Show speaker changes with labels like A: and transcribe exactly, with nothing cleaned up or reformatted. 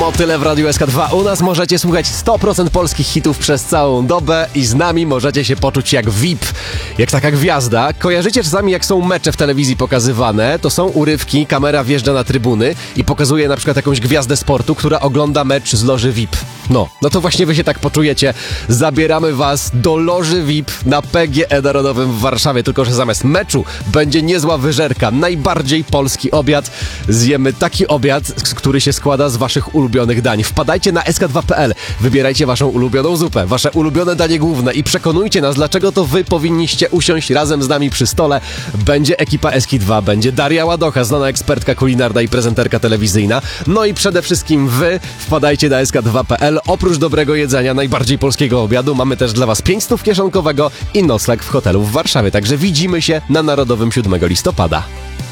A: To tyle w Radiu S K dwa. U nas możecie słuchać sto procent polskich hitów przez całą dobę i z nami możecie się poczuć jak V I P, jak taka gwiazda. Kojarzycie czasami, jak są mecze w telewizji pokazywane? To są urywki, kamera wjeżdża na trybuny i pokazuje na przykład jakąś gwiazdę sportu, która ogląda mecz z loży V I P. No, no to właśnie wy się tak poczujecie. Zabieramy was do loży V I P na P G E Narodowym w Warszawie, tylko że zamiast meczu będzie niezła wyżerka, najbardziej polski obiad. Zjemy taki obiad, który się składa z waszych ulubionych dań. Wpadajcie na S K dwa kropka P L, wybierajcie waszą ulubioną zupę, wasze ulubione danie główne i przekonujcie nas, dlaczego to wy powinniście usiąść razem z nami przy stole. Będzie ekipa S K dwa, będzie Daria Ładocha, znana ekspertka kulinarna i prezenterka telewizyjna. No i przede wszystkim wy wpadajcie na S K dwa kropka P L. Oprócz dobrego jedzenia, najbardziej polskiego obiadu, mamy też dla was pięć stów kieszonkowego i nocleg w hotelu w Warszawie. Także widzimy się na Narodowym siódmego listopada.